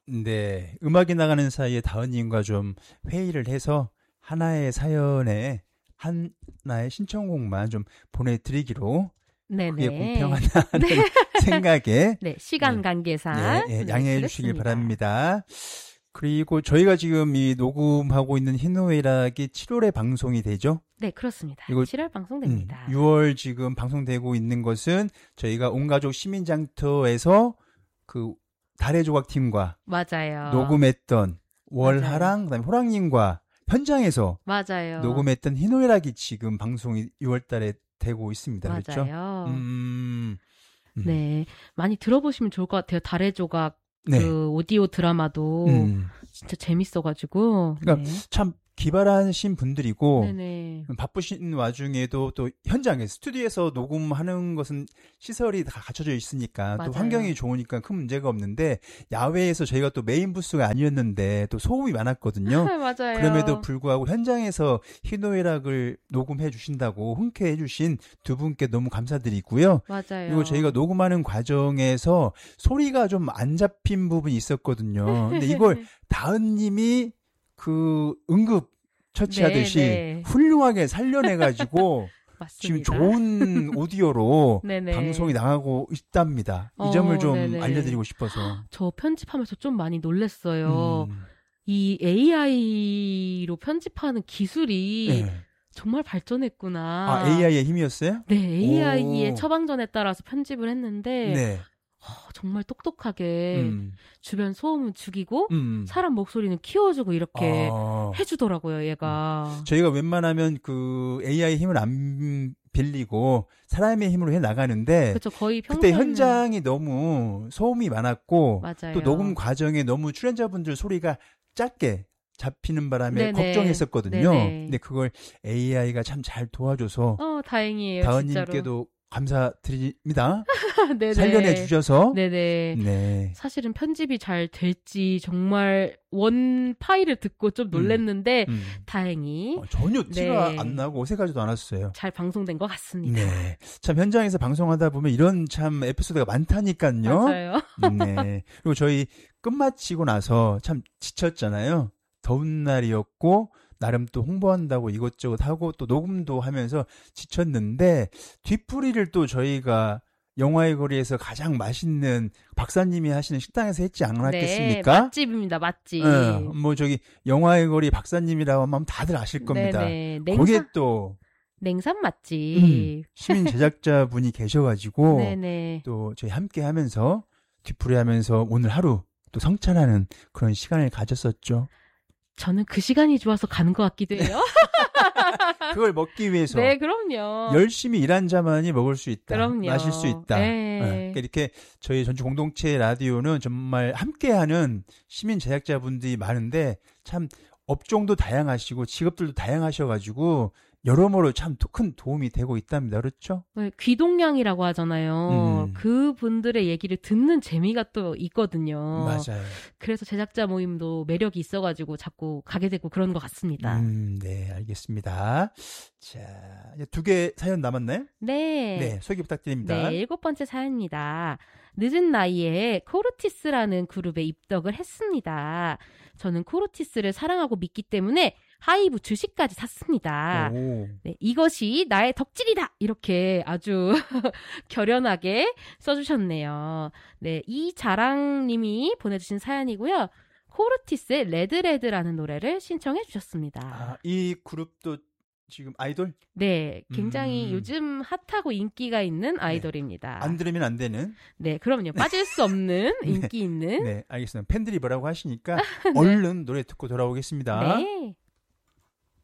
네, 음악이 나가는 사이에 다은님과 좀 회의를 해서 하나의 사연에 하나의 신청곡만 좀 보내드리기로 그게 네네. 공평하다는 생각에 네, 시간 네. 관계상 네, 양해해 주시길 그랬습니다. 바랍니다. 그리고 저희가 지금 이 녹음하고 있는 희노애락이 7월에 방송이 되죠? 네, 그렇습니다. 이거 7월 방송됩니다. 6월 지금 방송되고 있는 것은 저희가 온가족 시민장터에서 그 달의 조각 팀과 맞아요. 녹음했던 월하랑 맞아요. 그다음에 호랑님과 현장에서 맞아요. 녹음했던 희노애락이 지금 방송이 6월 달에 되고 있습니다. 그렇죠? 맞아요. 네, 많이 들어보시면 좋을 것 같아요. 달의 조각 네. 그 오디오 드라마도 진짜 재밌어가지고. 그러니까 네. 참 기발하신 분들이고 네네. 바쁘신 와중에도 또 현장에 스튜디오에서 녹음하는 것은 시설이 다 갖춰져 있으니까 맞아요. 또 환경이 좋으니까 큰 문제가 없는데 야외에서 저희가 또 메인 부스가 아니었는데 또 소음이 많았거든요. 맞아요. 그럼에도 불구하고 현장에서 희노애락을 녹음해 주신다고 흔쾌해 주신 두 분께 너무 감사드리고요. 맞아요. 그리고 저희가 녹음하는 과정에서 소리가 좀 안 잡힌 부분이 있었거든요. 근데 이걸 다은님이 그 응급 처치하듯이 네. 훌륭하게 살려내가지고 지금 맞습니다. 좋은 오디오로 네네. 방송이 나가고 있답니다. 이 점을 좀 네네. 알려드리고 싶어서. 저 편집하면서 좀 많이 놀랐어요. 이 AI로 편집하는 기술이 네. 정말 발전했구나. 아, AI의 힘이었어요? 네, AI의 오. 처방전에 따라서 편집을 했는데 네. 정말 똑똑하게 주변 소음은 죽이고 음. 사람 목소리는 키워주고 이렇게 아. 해주더라고요, 얘가. 저희가 웬만하면 그 AI 힘을 안 빌리고 사람의 힘으로 해 나가는데 그렇죠. 거의 그때 평소에는 현장이 너무 소음이 많았고 맞아요. 또 녹음 과정에 너무 출연자분들 소리가 짧게 잡히는 바람에 네네. 걱정했었거든요. 네네. 근데 그걸 AI가 참 잘 도와줘서 다행이에요, 다은님께도 감사드립니다. 네네. 살려내 주셔서. 네네. 네. 사실은 편집이 잘 될지 정말 원 파일을 듣고 좀 놀랬는데 다행히 전혀 티가 네. 안 나고 어색하지도 않았어요. 잘 방송된 것 같습니다. 네. 참 현장에서 방송하다 보면 이런 참 에피소드가 많다니까요. 맞아요. 네. 그리고 저희 끝마치고 나서 참 지쳤잖아요. 더운 날이었고 나름 또 홍보한다고 이것저것 하고 또 녹음도 하면서 지쳤는데 뒤풀이를 또 저희가 영화의 거리에서 가장 맛있는 박사님이 하시는 식당에서 했지 않았겠습니까? 네, 맛집입니다, 맛집. 뭐 저기 영화의 거리 박사님이라고 하면 다들 아실 겁니다. 네네. 거기에 또 냉삼 맛집. 시민 제작자 분이 계셔가지고 네네. 또 저희 함께 하면서 뒤풀이 하면서 오늘 하루 또 성찬하는 그런 시간을 가졌었죠. 저는 그 시간이 좋아서 가는 것 같기도 해요. 그걸 먹기 위해서. 네, 그럼요. 열심히 일한 자만이 먹을 수 있다. 그럼요. 마실 수 있다. 네. 그러니까 이렇게 저희 전주 공동체 라디오는 정말 함께하는 시민 제작자분들이 많은데 참 업종도 다양하시고 직업들도 다양하셔가지고 여러모로 참 큰 도움이 되고 있답니다. 그렇죠? 네, 귀동냥이라고 하잖아요. 그분들의 얘기를 듣는 재미가 또 있거든요. 맞아요. 그래서 제작자 모임도 매력이 있어가지고 자꾸 가게 되고 그런 것 같습니다. 네, 알겠습니다. 자, 이제 2개 사연 남았나요? 네. 네, 소개 부탁드립니다. 네, 7번째 사연입니다. 늦은 나이에 코르티스라는 그룹에 입덕을 했습니다. 저는 코르티스를 사랑하고 믿기 때문에 하이브 주식까지 샀습니다. 네, 이것이 나의 덕질이다! 이렇게 아주 결연하게 써주셨네요. 네, 이자랑님이 보내주신 사연이고요. 코르티스의 레드레드라는 노래를 신청해 주셨습니다. 아, 이 그룹도 지금 아이돌? 네, 굉장히 요즘 핫하고 인기가 있는 아이돌입니다. 안 들으면 안 되는? 네, 그럼요. 빠질 수 없는 인기 있는. 네, 알겠습니다. 팬들이 뭐라고 하시니까 얼른 노래 듣고 돌아오겠습니다. 네.